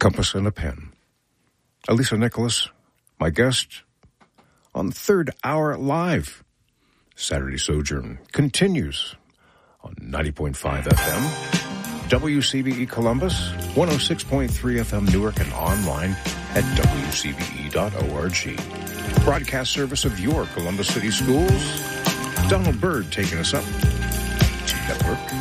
compass and a pen. Elisa Nicholas, my guest on Third Hour Live. Saturday Sojourn continues on 90.5 FM, WCBE Columbus, 106.3 FM Newark, and online at wcbe.org. Broadcast service of your Columbus City Schools. Donald Byrd taking us up to Network